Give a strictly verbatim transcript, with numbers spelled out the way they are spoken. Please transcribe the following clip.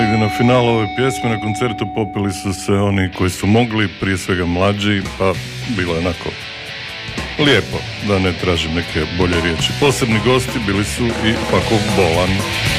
negdje na finalu ove pjesme. Na koncertu popili su se oni koji su mogli, prije svega mlađi, pa bilo je onako lijepo, da ne tražim neke bolje riječi. Posebni gosti bili su i Fakov Bolan.